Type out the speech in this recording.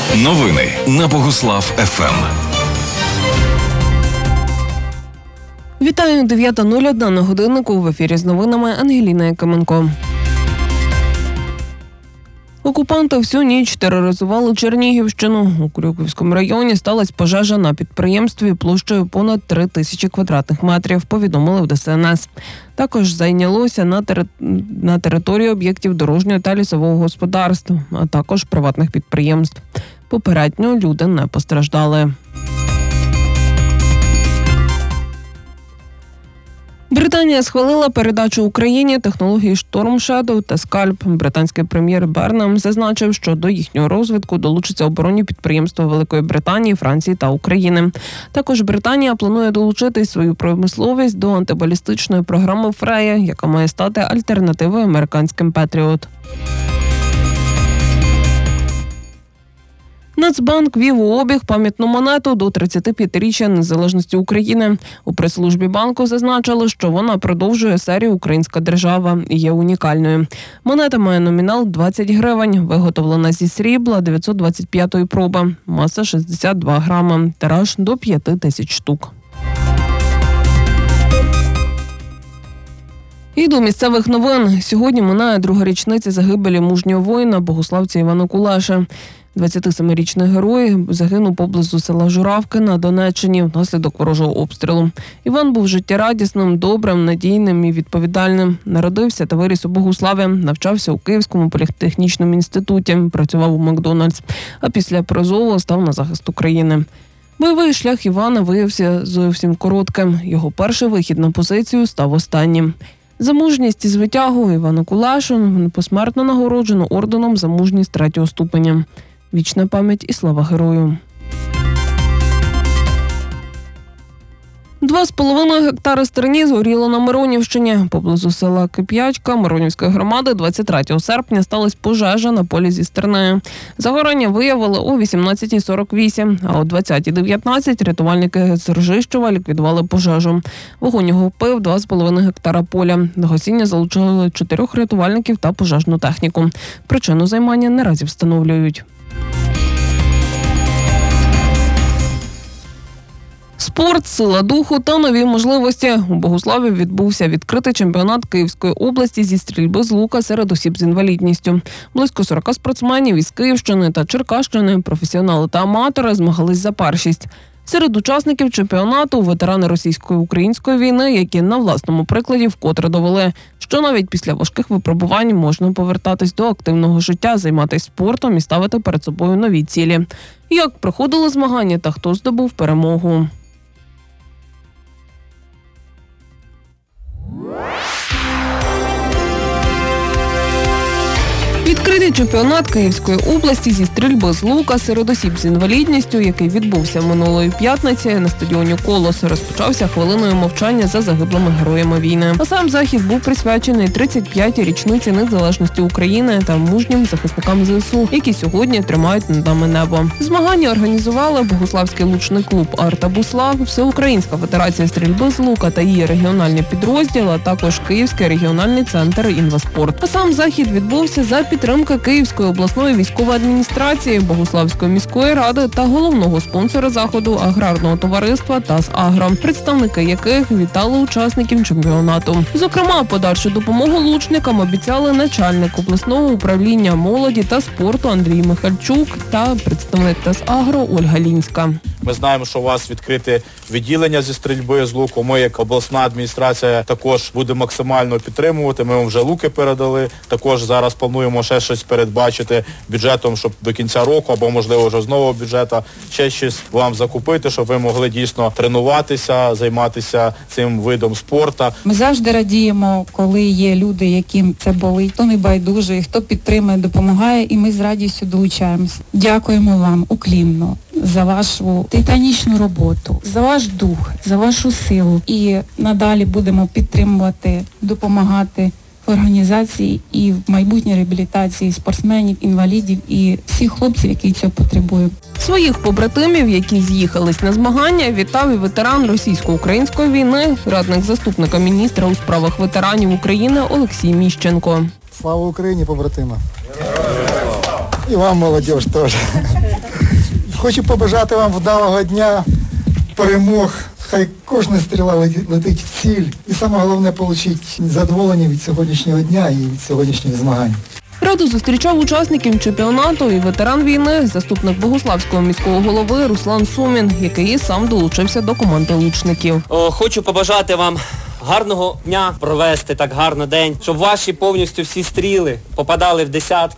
Новини на Богуслав ФМ. Вітаю, 9:01 на годиннику. В ефірі з новинами Ангеліна Якименко. Окупанти всю ніч тероризували Чернігівщину. У Крюківському районі сталася пожежа на підприємстві площею понад 3000 квадратних метрів, повідомили в ДСНС. Також зайнялося на території об'єктів дорожнього та лісового господарств, а також приватних підприємств. Попередньо люди не постраждали. Британія схвалила передачу Україні технологій Storm Shadow та Scalp. Британський прем'єр Бернам зазначив, що до їхнього розвитку долучаться оборонні підприємства Великої Британії, Франції та України. Також Британія планує долучити свою промисловість до антибалістичної програми Фрея, яка має стати альтернативою американським Петріот. Нацбанк ввів у обіг пам'ятну монету до 35-річчя незалежності України. У прес-службі банку зазначили, що вона продовжує серію «Українська держава» і є унікальною. Монета має номінал 20 гривень, виготовлена зі срібла 925-ї проби, маса 62 грами, тираж до 5000 штук. І до місцевих новин. Сьогодні минає друга річниця загибелі мужнього воїна, богуславця Івана Кулеша. 27-річний герой загинув поблизу села Журавки на Донеччині внаслідок ворожого обстрілу. Іван був життєрадісним, добрим, надійним і відповідальним. Народився та виріс у Богуславі, навчався у Київському політехнічному інституті, працював у Макдональдс, а після призову став на захист України. Бойовий шлях Івана виявився зовсім коротким. Його перший вихід на позицію став останнім. За мужність і звитягу Івана Кулешу посмертно нагороджено орденом за мужність 3-го ступеня. Вічна пам'ять і слава герою. 2,5 гектари стерні згоріло на Миронівщині. Поблизу села Кип'ячка Миронівської громади 23 серпня сталася пожежа на полі зі стернею. Загорання виявили о 18:48, а о 20:19 рятувальники з Ржищова ліквідували пожежу. Вогонь охопив 2,5 гектара поля. До гасіння залучили 4 рятувальників та пожежну техніку. Причину займання наразі встановлюють. Спорт, сила духу та нові можливості. У Богуславі відбувся відкритий чемпіонат Київської області зі стрільби з лука серед осіб з інвалідністю. Близько 40 спортсменів із Київщини та Черкащини, професіонали та аматори змагались за першість. Серед учасників чемпіонату – ветерани російсько-української війни, які на власному прикладі вкотре довели, що навіть після важких випробувань можна повертатись до активного життя, займатися спортом і ставити перед собою нові цілі. Як проходили змагання та хто здобув перемогу? Відкритий чемпіонат Київської області зі стрільби з лука серед осіб з інвалідністю, який відбувся минулої п'ятниці на стадіоні «Колос», розпочався хвилиною мовчання за загиблими героями війни. А сам захід був присвячений 35-й річниці незалежності України та мужнім захисникам ЗСУ, які сьогодні тримають над нами небо. Змагання організували Богуславський лучний клуб «Арта Буслав», Всеукраїнська федерація стрільби з лука та її регіональні підрозділи, а також Київський регіональний центр «Інваспорт». А сам захід відбувся за підтримка Київської обласної військової адміністрації, Богуславської міської ради та головного спонсора заходу аграрного товариства «ТАСАгро», представники яких вітали учасників чемпіонату. Зокрема, подальшу допомогу лучникам обіцяли начальник обласного управління молоді та спорту Андрій Михальчук та представник «ТАСАгро» Ольга Лінська. Ми знаємо, що у вас відкрите відділення зі стрільби з луку. Ми, як обласна адміністрація, також будемо максимально підтримувати. Ми вам вже луки передали. Також зараз плануємо ще щось передбачити бюджетом, щоб до кінця року, або, можливо, вже з нового бюджету, ще щось вам закупити, щоб ви могли дійсно тренуватися, займатися цим видом спорту. Ми завжди радіємо, коли є люди, яким це болить, хто не байдужий, хто підтримує, допомагає, і ми з радістю долучаємося. Дякуємо вам уклінно за вашу титанічну роботу, за ваш дух, за вашу силу. І надалі будемо підтримувати, допомагати в організації і в майбутній реабілітації спортсменів, інвалідів і всіх хлопців, які цього потребують. Своїх побратимів, які з'їхались на змагання, вітав і ветеран російсько-української війни, радник заступника міністра у справах ветеранів України Олексій Міщенко. Слава Україні, побратима! І вам, молодіж, теж. Хочу побажати вам вдалого дня, перемог. Хай кожна стріла летить в ціль. І саме головне отримати задоволення від сьогоднішнього дня і від сьогоднішніх змагань. Раду зустрічав учасників чемпіонату і ветеран війни, заступник Богуславського міського голови Руслан Сумін, який і сам долучився до команди лучників. Хочу побажати вам гарного дня, провести так гарно день, щоб ваші повністю всі стріли попадали в десятки.